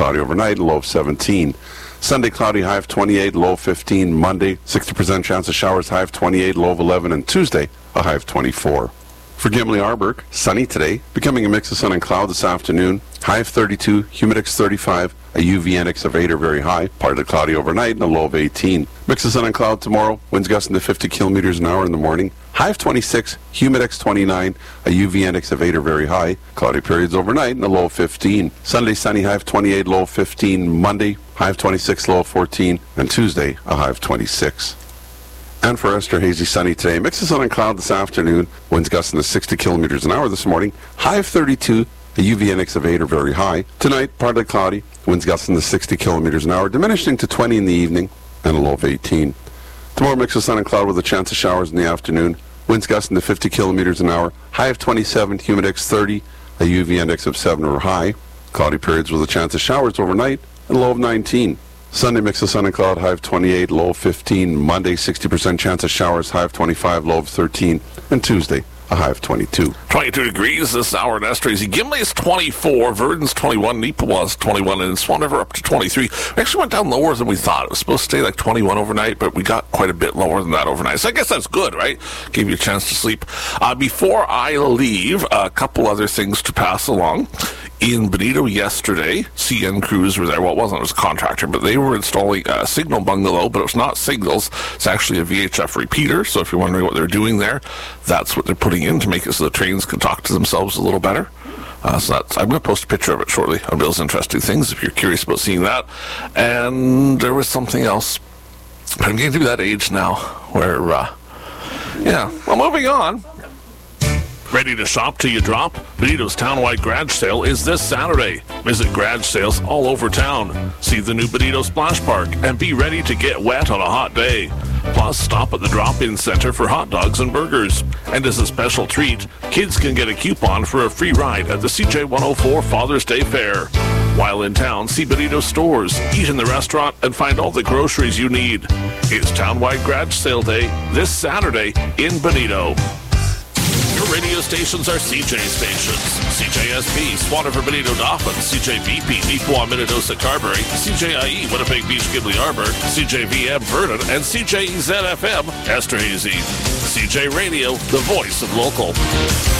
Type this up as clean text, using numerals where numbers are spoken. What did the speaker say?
cloudy overnight, a low of 17. Sunday, cloudy, high of 28, low of 15. Monday, 60% chance of showers, high of 28, low of 11. And Tuesday, a high of 24. For Gimli-Arberg, sunny today, becoming a mix of sun and cloud this afternoon. High of 32, humidex 35, a UV index of 8 or very high, partly cloudy overnight, and a low of 18. Mix of sun and cloud tomorrow, winds gusting to 50 kilometers an hour in the morning. High of 26, humidex 29, a UV index of 8 or very high, cloudy periods overnight, and a low of 15. Sunday, sunny, high of 28, low of 15. Monday, high of 26, low of 14. And Tuesday, a high of 26. And for Esterhazy, sunny today. Mix of sun and cloud this afternoon. Winds gusting to 60 kilometers an hour this morning. High of 32. A UV index of 8 or very high. Tonight, partly cloudy. Winds gusting to 60 kilometers an hour, diminishing to 20 in the evening, and a low of 18. Tomorrow, mix of sun and cloud with a chance of showers in the afternoon. Winds gusting to 50 kilometers an hour. High of 27. Humidex 30. A UV index of 7 or high. Cloudy periods with a chance of showers overnight, and a low of 19. Sunday, mix of sun and cloud, high of 28, low of 15. Monday, 60% chance of showers, high of 25, low of 13. And Tuesday, a high of 22. 22 degrees this hour in Esterhazy. Gimli is 24, Verdon's 21, Neepawa's 21, and Swan River up to 23. We actually went down lower than we thought. It was supposed to stay like 21 overnight, but we got quite a bit lower than that overnight. So I guess that's good, right? Gave you a chance to sleep. Before I leave, a couple other things to pass along. In Bonito yesterday, CN crews were there. Well, it wasn't, it was a contractor, but they were installing a signal bungalow, but it's not signals. It's actually a VHF repeater. So if you're wondering what they're doing there, that's what they're putting in to make it so the trains can talk to themselves a little better. So that's, I'm going to post a picture of it shortly on Bill's Interesting Things if you're curious about seeing that. And there was something else. I'm getting to that age now where, well, moving on. Ready to shop till you drop? Bonito's Townwide Garage Sale is this Saturday. Visit garage sales all over town. See the new Bonito Splash Park and be ready to get wet on a hot day. Plus, stop at the drop-in center for hot dogs and burgers. And as a special treat, kids can get a coupon for a free ride at the CJ 104 Father's Day Fair. While in town, see Bonito stores, eat in the restaurant, and find all the groceries you need. It's Townwide Garage Sale Day this Saturday in Bonito. Your radio stations are CJ stations. CJSP, Swan River, Bonito, Dauphin, CJVP, Neepawa, Minnedosa, Carberry, CJIE, Winnipeg Beach, Gimli-Arberg, CJVM, Verdon, and CJEZ-FM, Esterhazy. CJ Radio, the voice of local.